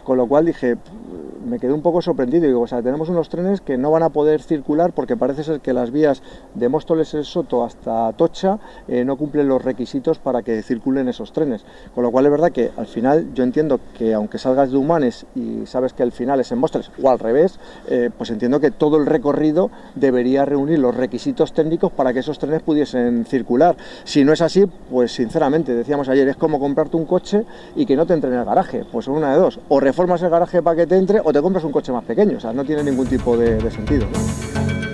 Con lo cual dije, me quedé un poco sorprendido y digo, o sea, tenemos unos trenes que no van a poder circular porque parece ser que las vías de Móstoles el Soto hasta Atocha no cumplen los requisitos para que circulen esos trenes. Con lo cual es verdad que al final yo entiendo que aunque salgas de Humanes y sabes que el final es en Móstoles o al revés, pues entiendo que todo el recorrido debería reunir los requisitos técnicos para que esos trenes pudiesen circular. Si no es así, pues sinceramente, decíamos ayer, es como comprarte un coche y que no te entre en el garaje. Pues una de dos, o reformas el garaje para que te entre o te compras un coche más pequeño, o sea, no tiene ningún tipo de sentido, ¿no?